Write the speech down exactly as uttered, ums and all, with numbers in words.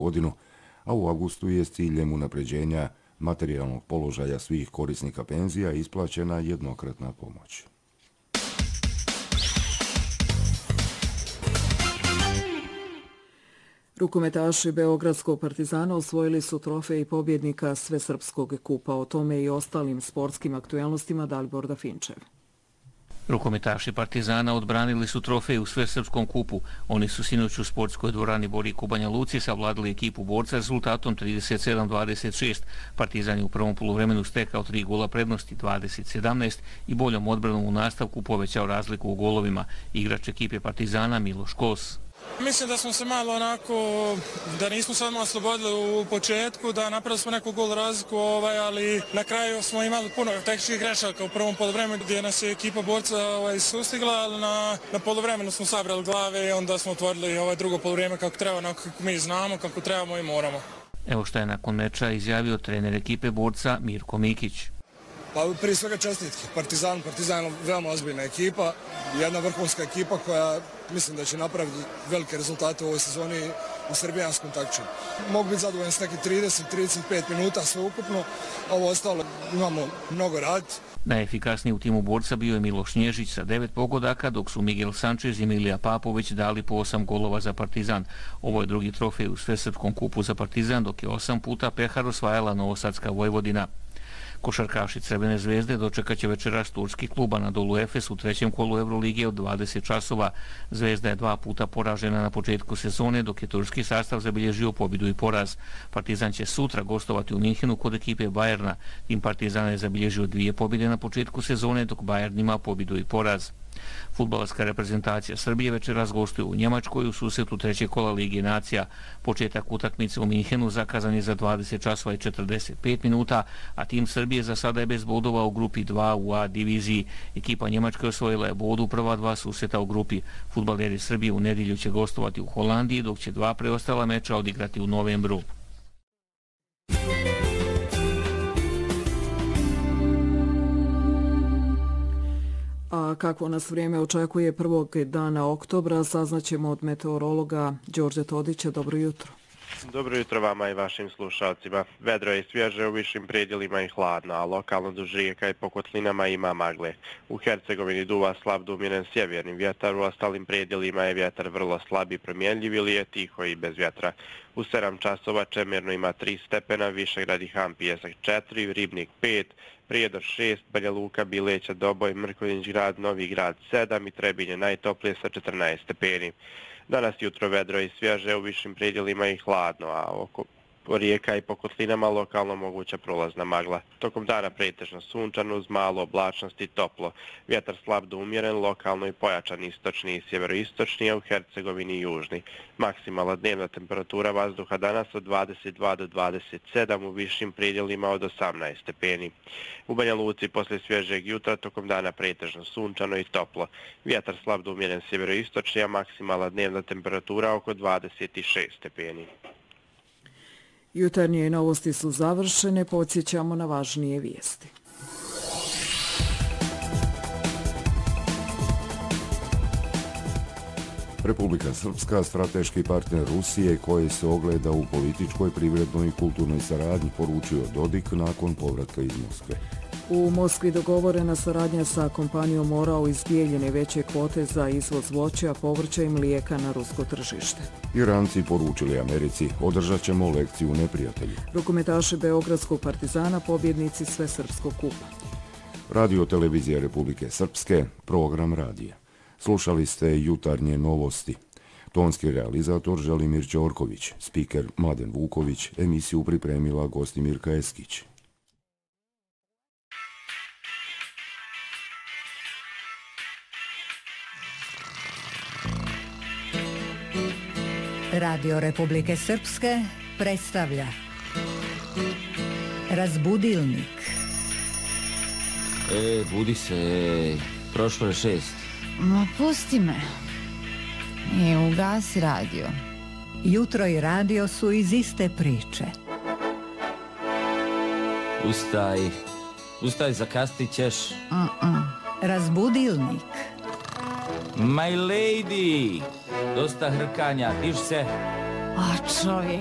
godinu, a u avgustu je s ciljem unapređenja materijalnog položaja svih korisnika penzija isplaćena jednokratna pomoć. Rukometaši Beogradskog Partizana osvojili su trofej pobjednika Svesrpskog kupa. O tome i ostalim sportskim aktuelnostima Dalibor Dafinčev. Rukometaši Partizana odbranili su trofej u Svesrpskom kupu. Oni su sinoć u sportskoj dvorani Borik u Banja Luci savladali ekipu Borca rezultatom trideset sedam dvadeset šest. Partizan je u prvom poluvremenu stekao tri gola prednosti dvadeset sedamnaest i boljom odbranom u nastavku povećao razliku u golovima. Igrač ekipe Partizana Miloš Kos. Mislim da smo se malo onako, da nismo se odmah oslobodili u početku, da napravili smo neku gol razliku, ovaj, ali na kraju smo imali puno tehničkih grešaka u prvom poluvremenu gdje nas je ekipa Borca ovaj, sustigla, ali na, na poluvremenu smo sabrali glave i onda smo otvorili ovaj drugo poluvreme kako treba, onako kako mi znamo, kako trebamo i moramo. Evo što je nakon meča izjavio trener ekipe Borca Mirko Mikić. Pa prije svega čestitke. Partizan, Partizan je veoma ozbiljna ekipa, jedna vrhunska ekipa koja mislim da će napraviti velike rezultate u ovoj sezoni u srbijanskom takmičenju. Mogu biti zadovoljan s neki trideset do trideset pet minuta sve ukupno, ovo ostalo imamo mnogo rad. Najefikasniji u timu Borca bio je Miloš Nježić sa devet pogodaka, dok su Miguel Sanchez i Milija Papović dali po osam golova za Partizan. Ovo je drugi trofej u Svesrpskom kupu za Partizan, dok je osam puta pehar osvajala Novosadska Vojvodina. Košarkaši Crvene zvezde dočekat će večeras turski klub Anadolu Efes u trećem kolu Evrolige od dvadeset časova. Zvezda je dva puta poražena na početku sezone, dok je turski sastav zabilježio pobjedu i poraz. Partizan će sutra gostovati u Minhenu kod ekipe Bajerna. Tim Partizan je zabilježio dvije pobjede na početku sezone, dok Bajern ima pobjedu i poraz. Fudbalska reprezentacija Srbije večeras gostuje u Njemačkoj u susretu trećeg kola Lige nacija. Početak utakmice u Minhenu zakazan je za dvadeset časova i četrdeset pet minuta, a tim Srbije za sada je bez bodova u grupi dva u A diviziji. Ekipa Njemačke osvojila je bod u prva dva susreta u grupi. Fudbaleri Srbije u nedjelju će gostovati u Holandiji, dok će dva preostala meča odigrati u novembru. A kakvo nas vrijeme očekuje prvog dana oktobra, saznaćemo od meteorologa Đorđe Todića. Dobro jutro. Dobro jutro vama i vašim slušalcima. Vedro je svježe u višim predjelima i hladno, a lokalno duž rijeka i po kotlinama ima magle. U Hercegovini duva slab do umjeren sjeverni vjetar, u ostalim predjelima je vjetar vrlo slab i promjenljiv ili je tiho i bez vjetra. U sedam časova Čemirno ima tri stepena, Višegrad i Han Pijesak četiri, Ribnik pet, Prijedor šest, Banja Luka, Bileća, Doboj, Mrkonjić grad, Novi grad sedam i Trebinje najtoplije sa četrnaest stepeni. Danas jutro vedro i svježe, u višim predjelima i hladno, a oko rijeka i po kotlinama lokalno moguća prolazna magla. Tokom dana pretežno sunčano uz malo oblačnosti i toplo. Vjetar slab do umjeren, lokalno i pojačan istočni i sjeveroistočni, a u Hercegovini i južni. Maksimalna dnevna temperatura vazduha danas od dvadeset dva do dvadeset sedam, u višim predjelima od osamnaest stepeni. U Banja Luci poslije svježeg jutra tokom dana pretežno sunčano i toplo. Vjetar slab do umjeren sjeveroistočni, a maksimalna dnevna temperatura oko dvadeset šest stepeni. Jutarnje novosti su završene, podsjećamo na važnije vijesti. Republika Srpska, strateški partner Rusije koji se ogleda u političkoj, privrednoj i kulturnoj saradnji, poručio Dodik nakon povratka iz Moskve. U Moskvi dogovorena saradnja sa kompanijom Morao iz bijeljene veće kvote za izvoz voća, povrća i mlijeka na rusko tržište. Iranci poručili Americi, održat ćemo lekciju neprijatelju. Rukometaši Beogradskog Partizana, pobjednici Svesrpskog kupa. Radio televizija Republike Srpske, program radija. Slušali ste jutarnje novosti. Tonski realizator Želimir Ćorković, spiker Mladen Vuković, emisiju pripremila Gostimirka Eskić. Radio Republike Srpske predstavlja Razbudilnik. E, budi se, prošlo je šest. Ma pusti me. E, ugasi radio. Jutro i radio su iz iste priče. Ustaj, ustaj, zakasnit ćeš. Uh-uh. Razbudilnik. My lady, dosta hrkanja, diš se. A čovjek.